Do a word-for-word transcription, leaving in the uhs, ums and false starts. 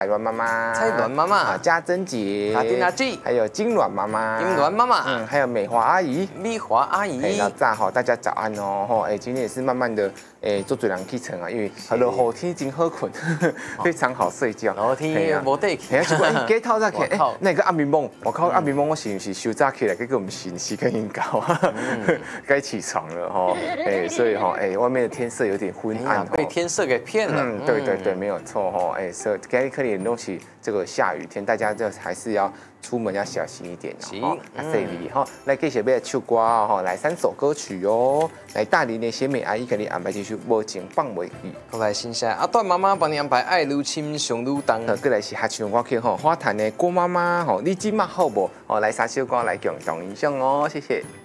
彩鸾妈妈， 彩鸾妈妈啊，家珍姐， 卡丁阿姐， 还有金鸾妈妈， 金鸾妈妈， 嗯，还有美华阿姨， 美华阿姨。 哎，那大好，大家早安哦，吼，哎，今天也是慢慢的，哎，做嘴人起床啊，因为好了后天已经好困，非常好睡觉。 后天无得起， 哎，结果哎，几透早起，哎，那个暗暝梦，我靠，暗暝梦我是不是休早起来，结果我们是时间已高啊，该起床了哈，哎，所以哈，哎，外面的天色有点昏暗， 被天色给骗了。 嗯，对对对，没有错哈，哎，所以今天可能弄起这个下雨天，大家就还是要出门要小心一点哦。啊，所以哈，来继续要唱歌哦，哈，来三首歌曲哦，来大林的鲜美阿姨给你安排继续无情放袂记， 过来欣赏阿段妈妈帮你安排爱愈深上愈重， 呃，过来是合唱歌曲吼，花坛的郭妈妈吼，你今麦好不？哦，来三首歌来共同欣赏哦，谢谢。